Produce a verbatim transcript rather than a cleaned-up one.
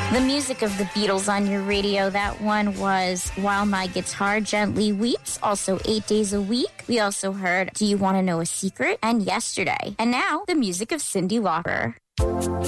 The music of the Beatles on your radio. That one was While My Guitar Gently Weeps, also Eight Days a Week. We also heard Do You Want to Know a Secret? And Yesterday. And now, the music of Cyndi Lauper.